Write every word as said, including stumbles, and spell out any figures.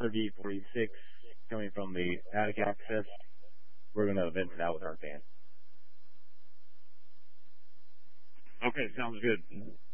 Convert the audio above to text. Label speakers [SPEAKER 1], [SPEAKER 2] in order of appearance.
[SPEAKER 1] V forty-six coming from the attic access. We're going to vent it out with our fan.
[SPEAKER 2] Okay, sounds good.